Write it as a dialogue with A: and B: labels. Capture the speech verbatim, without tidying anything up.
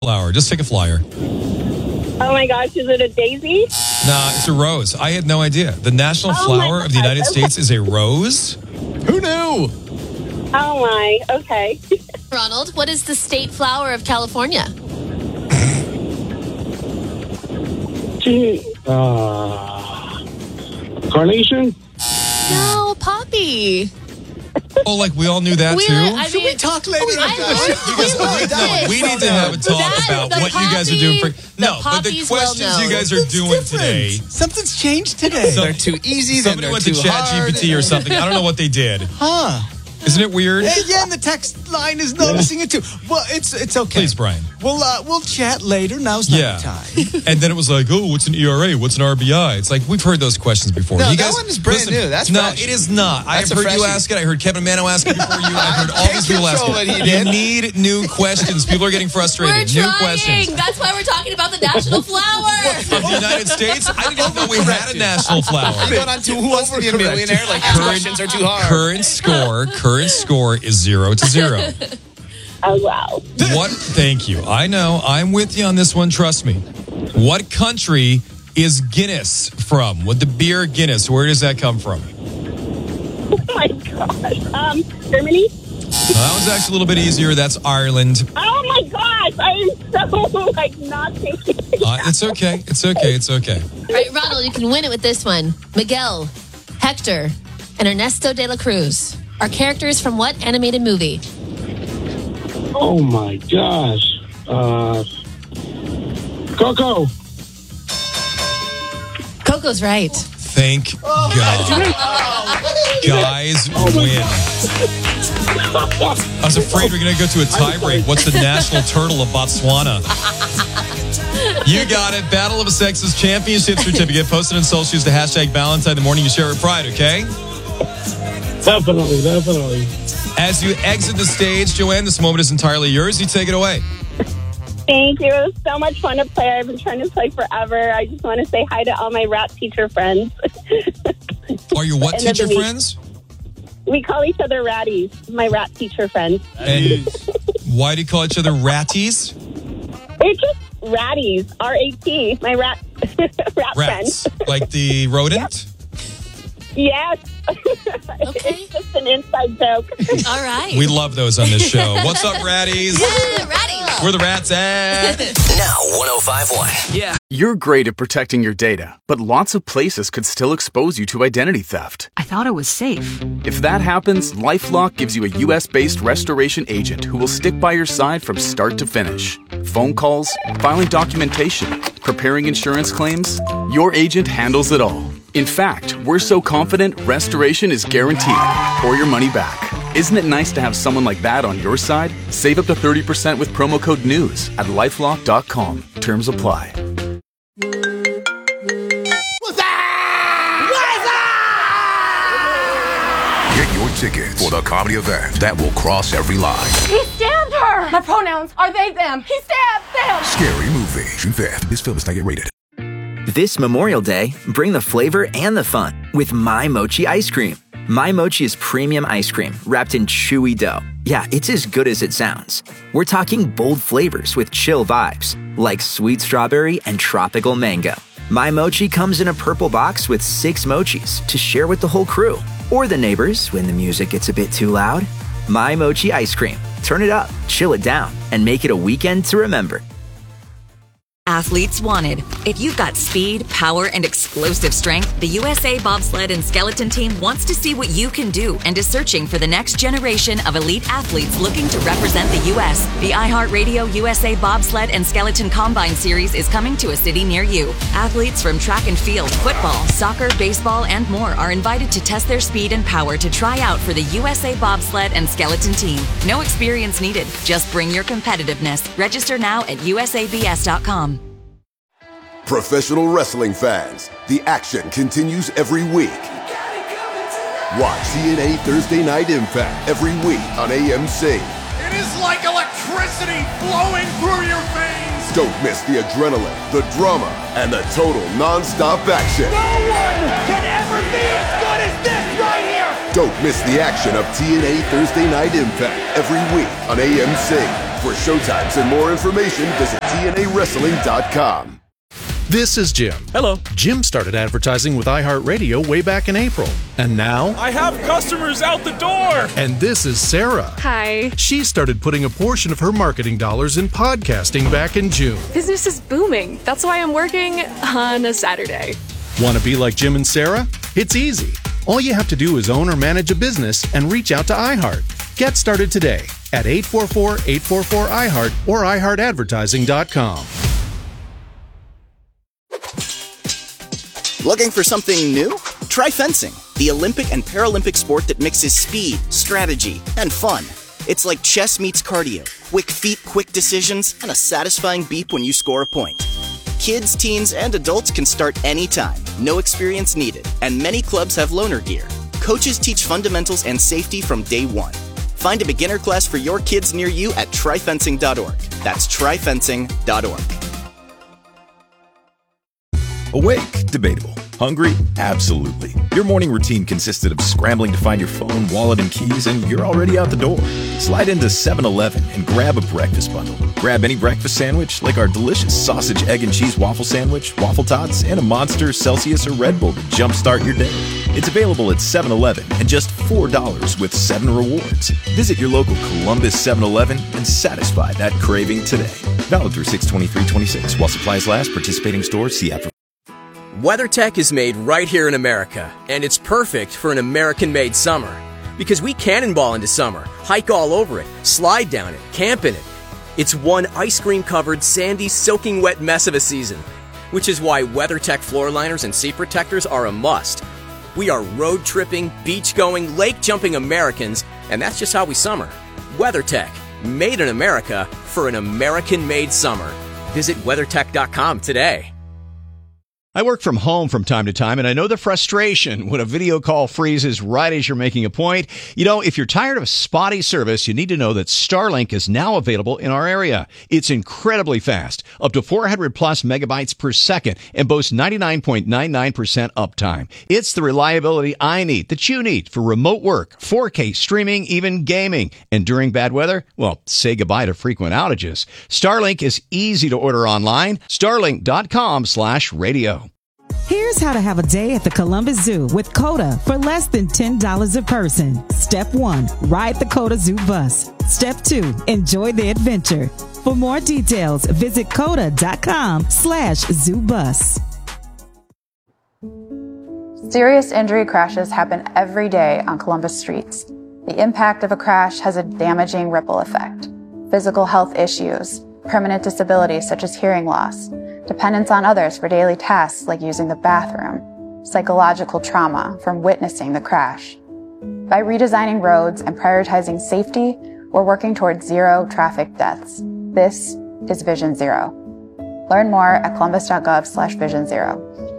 A: Flower. Just take a flyer.
B: Oh my gosh, is it a daisy?
A: Nah, it's a rose. I had no idea. The national
B: Oh
A: flower of the United States is a rose?
C: Who knew?
B: Oh my, okay.
D: Ronald, what is the state flower of California?
E: Gee, uh, carnation?
D: No, poppy.
A: Oh, like we all knew that
D: We
A: too?
D: were- I
C: Should we
D: mean-
C: talk later?
D: I
C: about
D: learned-
C: that?
D: we learned
A: No,
D: this.
A: we need to have a talk
D: That-
A: about
D: the
A: what you guys are doing. For,
D: poppy-
A: no,
D: the
A: but the
D: poppies will
A: questions you
D: know.
A: guys are
C: Something's
A: doing
C: different.
A: today.
C: Something's changed today.
A: So-
C: they're too easy. then
A: Somebody
C: they're
A: went to
C: too
A: Chat
C: hard.
A: G P T or something. I don't know what they did.
C: Huh.
A: Isn't it weird?
C: Hey, yeah, and the text line is noticing it too. Well, it's it's okay.
A: Please, Brian.
C: We'll uh, we'll chat later. Now's not
A: Yeah.
C: the time.
A: And then it was like, oh, what's an E R A? What's an R B I? It's like, we've heard those questions before.
C: No,
A: you
C: that
A: guys,
C: one is brand
A: listen,
C: new. That's
A: No,
C: fresh.
A: it is not. I have
C: That's a
A: heard you
C: freshie.
A: ask it. I heard Kevin Mano ask it before you. I heard all
C: Take
A: these people ask
C: control
A: it.
C: that he
A: You
C: did.
A: need new questions. People are getting frustrated.
D: We're
A: new
D: trying.
A: questions.
D: That's why we're talking about the national flower.
A: Of the United States? I didn't even know we had a national flower.
C: Going on to Who Wants to Be a Millionaire? Like, these questions are too hard.
A: Current score, current score is zero to zero.
B: Oh, wow.
A: What? Thank you. I know. I'm with you on this one. Trust me. What country is Guinness from? What the beer Guinness? Where does that come from?
B: Oh my gosh. Um, Germany?
A: Well, that was actually a little bit easier. That's Ireland.
B: Oh my gosh, I am so, like, not thinking.
A: Uh, it's okay. It's okay. It's okay.
D: All right, Ronald, you can win it with this one. Miguel, Hector, and Ernesto de la Cruz are characters from what animated movie?
E: Oh my gosh. Uh, Coco.
D: Coco's right.
A: Thank God. Guys win. I was afraid we are going to go to a tie break. What's the national turtle of Botswana? You got it. Battle of the Sexes Championship certificate posted on social. Use the hashtag Valentine the morning you share with pride, okay?
E: Definitely, definitely.
A: As you exit the stage, Joanne, this moment is entirely yours. You take it away.
B: Thank you. It was so much fun to play. I've been trying to play forever. I just want to say hi to all my rap teacher friends.
A: Are your what
B: And then
A: teacher
B: the-
A: friends?
B: We call each other ratties, my rap teacher friends.
A: And why do you call each other ratties?
B: They're just ratties, R A T, my rat, rap
A: Rats.
B: friends.
A: Like the rodent?
B: Yes.
D: Okay.
B: It's just an inside joke.
D: All right.
A: We love those on this show. What's up, ratties?
D: Yeah, ready.
A: Where the rats at?
F: Now one oh five point one.
G: Yeah. You're great at protecting your data, but lots of places could still expose you to identity theft.
H: I thought it was safe.
G: If that happens, LifeLock gives you a U S-based restoration agent who will stick by your side from start to finish. Phone calls, filing documentation, preparing insurance claims, your agent handles it all. In fact, we're so confident restoration is guaranteed or your money back. Isn't it nice to have someone like that on your side? Save up to thirty percent with promo code NEWS at lifelock dot com. Terms apply.
I: Get your tickets for the comedy event that will cross every line.
J: He stabbed her! My pronouns are they, them. He stabbed them!
I: Scary Movie. June fifth. This film is not yet rated.
F: This Memorial Day, bring the flavor and the fun with My Mochi ice cream. My Mochi is premium ice cream wrapped in chewy dough. Yeah, it's as good as it sounds. We're talking bold flavors with chill vibes, like sweet strawberry and tropical mango. My Mochi comes in a purple box with six mochis to share with the whole crew, or the neighbors when the music gets a bit too loud. My Mochi ice cream. Turn it up, chill it down, and make it a weekend to remember.
K: Athletes wanted. If you've got speed, power, and explosive strength, the U S A Bobsled and Skeleton Team wants to see what you can do and is searching for the next generation of elite athletes looking to represent the U S. The iHeartRadio U S A Bobsled and Skeleton Combine Series is coming to a city near you. Athletes from track and field, football, soccer, baseball, and more are invited to test their speed and power to try out for the U S A Bobsled and Skeleton Team. No experience needed. Just bring your competitiveness. Register now at U S A B S dot com.
L: Professional wrestling fans, the action continues every week. Watch T N A Thursday Night Impact every week on A M C.
M: It is like electricity flowing through your veins.
L: Don't miss the adrenaline, the drama, and the total non-stop action.
M: No one can ever be as good as this right here.
L: Don't miss the action of T N A Thursday Night Impact every week on A M C. For showtimes and more information, visit T N A wrestling dot com.
H: This is Jim.
N: Hello.
H: Jim started advertising with iHeartRadio way back in April. And now...
N: I have customers out the door!
H: And this is Sarah.
O: Hi.
H: She started putting a portion of her marketing dollars in podcasting back in June.
O: Business is booming. That's why I'm working on a Saturday.
H: Want to be like Jim and Sarah? It's easy. All you have to do is own or manage a business and reach out to iHeart. Get started today at eight four four, eight four four, I heart or i heart advertising dot com.
P: Looking for something new? Try fencing, the Olympic and Paralympic sport that mixes speed, strategy, and fun. It's like chess meets cardio, quick feet, quick decisions, and a satisfying beep when you score a point. Kids, teens, and adults can start anytime, no experience needed, and many clubs have loaner gear. Coaches teach fundamentals and safety from day one. Find a beginner class for your kids near you at try fencing dot org. That's try fencing dot org.
Q: Awake? Debatable. Hungry? Absolutely. Your morning routine consisted of scrambling to find your phone, wallet, and keys, and you're already out the door. Slide into seven eleven and grab a breakfast bundle. Grab any breakfast sandwich, like our delicious sausage, egg, and cheese waffle sandwich, waffle tots, and a Monster, Celsius, or Red Bull to jumpstart your day. It's available at seven eleven and just four dollars with seven rewards. Visit your local Columbus seven eleven and satisfy that craving today. Valid through six twenty-three twenty-six. While supplies last, participating stores, see app for...
R: WeatherTech is made right here in America, and it's perfect for an American-made summer. Because we cannonball into summer, hike all over it, slide down it, camp in it. It's one ice cream-covered, sandy, soaking wet mess of a season, which is why WeatherTech floor liners and seat protectors are a must. We are road-tripping, beach-going, lake-jumping Americans, and that's just how we summer. WeatherTech, made in America for an American-made summer. Visit WeatherTech dot com today.
C: I work from home from time to time, and I know the frustration when a video call freezes right as you're making a point. You know, if you're tired of spotty service, you need to know that Starlink is now available in our area. It's incredibly fast, up to four hundred plus megabytes per second, and boasts ninety-nine point nine nine percent uptime. It's the reliability I need, that you need, for remote work, four K streaming, even gaming. And during bad weather, well, say goodbye to frequent outages. Starlink is easy to order online. Starlink dot com slash radio.
S: Here's how to have a day at the Columbus Zoo with COTA for less than ten dollars a person. Step one, ride the COTA Zoo bus. Step two, enjoy the adventure. For more details, visit COTA dot com slash zoo bus.
T: Serious injury crashes happen every day on Columbus streets. The impact of a crash has a damaging ripple effect. Physical health issues, permanent disabilities such as hearing loss, dependence on others for daily tasks like using the bathroom, psychological trauma from witnessing the crash. By redesigning roads and prioritizing safety, we're working towards zero traffic deaths. This is Vision Zero. Learn more at columbus dot gov slash vision zero.